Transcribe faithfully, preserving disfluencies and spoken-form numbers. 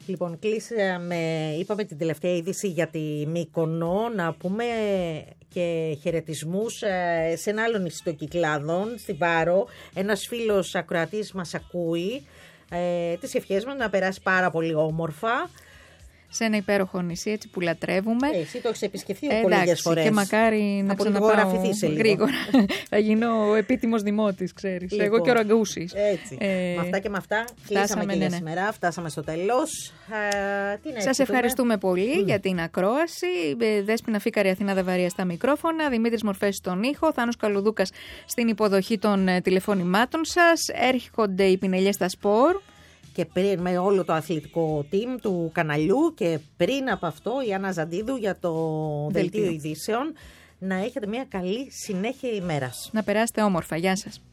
Λοιπόν, κλείσαμε, είπαμε την τελευταία είδηση για τη Μύκονο, να πούμε και χαιρετισμούς σε ένα άλλο νησί των Κυκλάδων, στη Βάρο. Ένας φίλος ακροατής μας ακούει, ε, τις ευχές μας να περάσει πάρα πολύ όμορφα. Σε ένα υπέροχο νησί, έτσι που λατρεύουμε. Ε, εσύ το έχεις επισκεφθεί ε, πολλές φορές. Και μακάρι να ξαναπάω γρήγορα. Θα γίνω ο επίτιμος δημότης, ξέρεις. Λοιπόν, εγώ και ο Ραγκούσης. Έτσι. Ε, με αυτά και με αυτά κλείσαμε και για ναι, σήμερα. Φτάσαμε στο τέλος. Ε, Σας ευχαριστούμε πολύ mm. για την ακρόαση. Δέσποινα Φίκαρη, Αθήνα Δαβαρία στα μικρόφωνα. Δημήτρης Μορφές στον ήχο. Θάνος Καλουδούκας στην υποδοχή των τηλεφωνημάτων σας. Έρχονται οι πινελιές στα σπορ. Και πριν με όλο το αθλητικό team του καναλιού και πριν από αυτό η Άννα Ζαντίδου για το Δελτίο Ειδήσεων. Να έχετε μια καλή συνέχεια ημέρας. Να περάσετε όμορφα. Γεια σας.